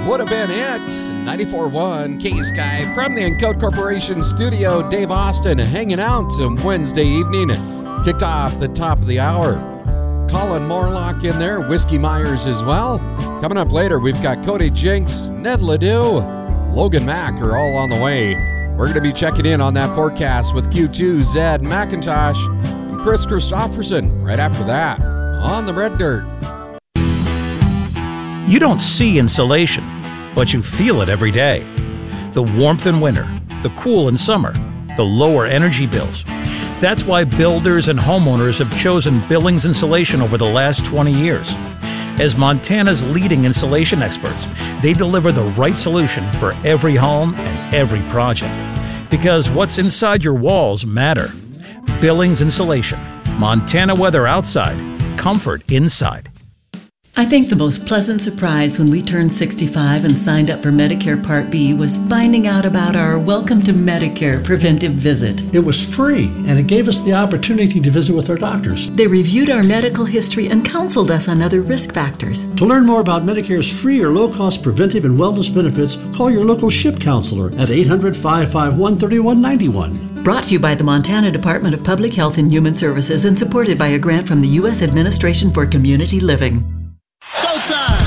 would have been it. 94.1 K-Sky from the Encode Corporation studio. Dave Austin hanging out Wednesday evening. Kicked off the top of the hour. Colin Morlock in there. Whiskey Myers as well. Coming up later, we've got Cody Jinks, Ned Ledoux, Logan Mack are all on the way. We're going to be checking in on that forecast with Q2, Zed McIntosh, and Chris Christopherson right after that on the Red Dirt. You don't see insulation, but you feel it every day. The warmth in winter, the cool in summer, the lower energy bills. That's why builders and homeowners have chosen Billings Insulation over the last 20 years. As Montana's leading insulation experts, they deliver the right solution for every home and every project. Because what's inside your walls matter. Billings Insulation. Montana weather outside, comfort inside. I think the most pleasant surprise when we turned 65 and signed up for Medicare Part B was finding out about our Welcome to Medicare preventive visit. It was free, and it gave us the opportunity to visit with our doctors. They reviewed our medical history and counseled us on other risk factors. To learn more about Medicare's free or low-cost preventive and wellness benefits, call your local SHIP counselor at 800-551-3191. Brought to you by the Montana Department of Public Health and Human Services and supported by a grant from the U.S. Administration for Community Living. Showtime!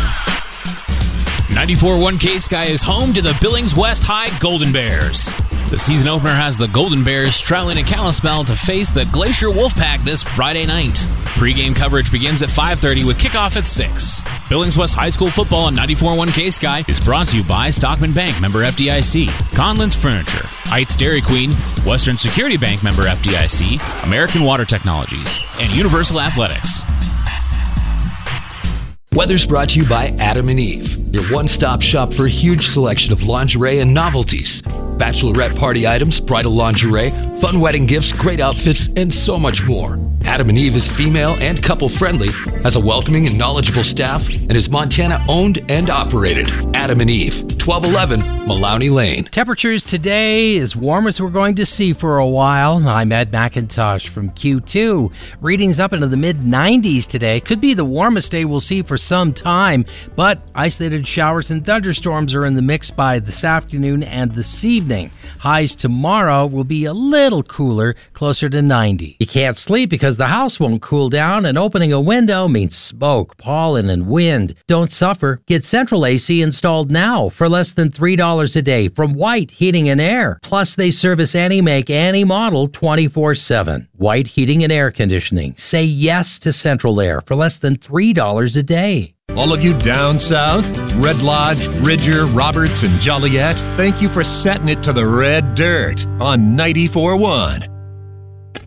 94.1 K-Sky is home to the Billings West High Golden Bears. The season opener has the Golden Bears traveling to Kalispell to face the Glacier Wolfpack this Friday night. Pre-game coverage begins at 5:30 with kickoff at 6. Billings West High School football on 94.1 K-Sky is brought to you by Stockman Bank, member FDIC, Conlins Furniture, Heights Dairy Queen, Western Security Bank, member FDIC, American Water Technologies, and Universal Athletics. Weather's brought to you by Adam and Eve, your one-stop shop for a huge selection of lingerie and novelties. Bachelorette party items, bridal lingerie, fun wedding gifts, great outfits, and so much more. Adam and Eve is female and couple-friendly, has a welcoming and knowledgeable staff, and is Montana-owned and operated. Adam and Eve, 1211 Maloney Lane. Temperatures today as warm as we're going to see for a while. I'm Ed McIntosh from Q2. Readings up into the mid-90s today. Could be the warmest day we'll see for some time, but isolated showers and thunderstorms are in the mix by this afternoon and this evening. Highs tomorrow will be a little cooler, closer to 90. You can't sleep because the house won't cool down, and opening a window means smoke, pollen, and wind. Don't suffer. Get Central AC installed now for less than $3 a day from White Heating and Air. Plus, they service any make, any model 24/7. White Heating and Air Conditioning. Say yes to Central Air for less than $3 a day. All of you down south, Red Lodge, Bridger, Roberts, and Joliet, thank you for setting it to the red dirt on 94.1.